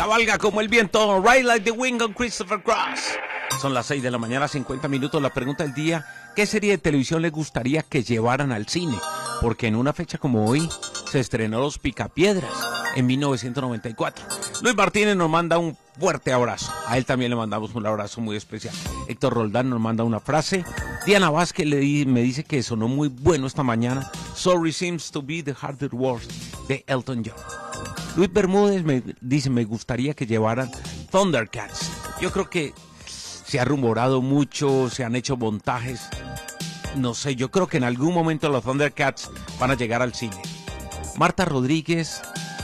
Cabalga como el viento, Ride Like the Wind con Christopher Cross. Son las 6 de la mañana, 50 minutos. La pregunta del día: ¿qué serie de televisión le gustaría que llevaran al cine? Porque en una fecha como hoy se estrenó Los Picapiedras en 1994. Luis Martínez nos manda un fuerte abrazo. A él también le mandamos un abrazo muy especial. Héctor Roldán nos manda una frase. Diana Vázquez me dice que sonó muy bueno esta mañana. Sorry seems to be the hardest word de Elton John. Luis Bermúdez me dice: me gustaría que llevaran Thundercats. Yo creo que se ha rumorado mucho, se han hecho montajes. No sé, yo creo que en algún momento los Thundercats van a llegar al cine. Marta Rodríguez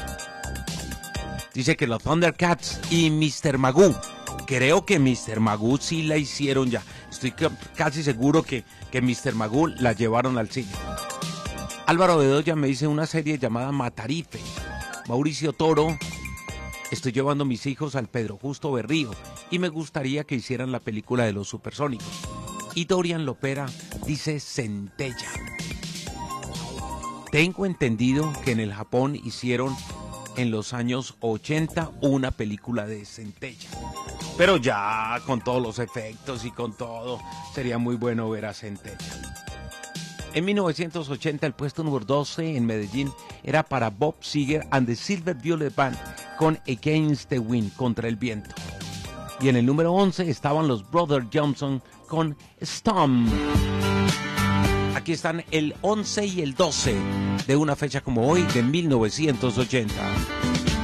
dice que los Thundercats y Mr. Magoo. Creo que Mr. Magoo sí la hicieron ya. Estoy casi seguro que Mr. Magoo la llevaron al cine. Álvaro Bedoya me dice una serie llamada Matarife. Mauricio Toro: estoy llevando a mis hijos al Pedro Justo Berrío y me gustaría que hicieran la película de los Supersónicos. Y Dorian Lopera dice Centella. Tengo entendido que en el Japón hicieron en los años 80 una película de Centella. Pero ya con todos los efectos y con todo, sería muy bueno ver a Centella. En 1980 el puesto número 12 en Medellín era para Bob Seger and the Silver Violet Band con Against the Wind, contra el viento. Y en el número 11 estaban los Brothers Johnson con Storm. Aquí están el 11 y el 12 de una fecha como hoy de 1980.